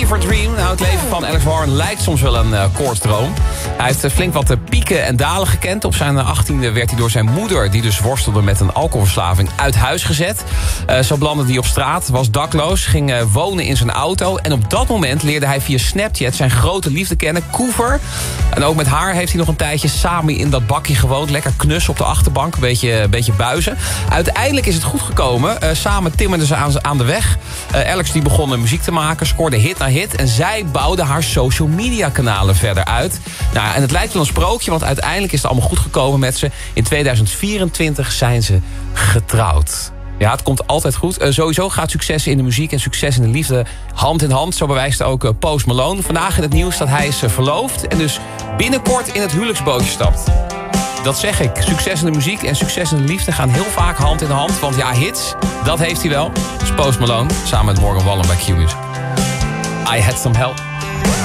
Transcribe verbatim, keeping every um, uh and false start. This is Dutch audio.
Fever Dream. Nou, het leven van Alex Warren lijkt soms wel een uh, koortsdroom. Hij heeft uh, flink wat uh, pieken en dalen gekend. Op zijn achttiende werd hij door zijn moeder, die dus worstelde met een alcoholverslaving, uit huis gezet. Uh, zo belandde hij op straat, was dakloos, ging uh, wonen in zijn auto. En op dat moment leerde hij via Snapchat zijn grote liefde kennen, Coover. En ook met haar heeft hij nog een tijdje samen in dat bakje gewoond. Lekker knus op de achterbank, een beetje, een beetje buizen. Uiteindelijk is het goed gekomen. Uh, samen timmerden ze aan, aan de weg. Uh, Alex die begon uh, muziek te maken, scoorde hit na hit. En zij bouwde haar social media kanalen verder uit. Nou, en het lijkt wel een sprookje, want uiteindelijk is het allemaal goed gekomen met ze. In tweeduizend vierentwintig zijn ze getrouwd. Ja, het komt altijd goed. Uh, sowieso gaat succes in de muziek en succes in de liefde hand in hand. Zo bewijst ook uh, Post Malone vandaag in het nieuws dat hij is uh, verloofd. En dus binnenkort in het huwelijksbootje stapt. Dat zeg ik. Succes in de muziek en succes in de liefde gaan heel vaak hand in hand. Want ja, hits, dat heeft hij wel. Dat is Post Malone, samen met Morgan Wallen bij Q-Music. I Had Some Help.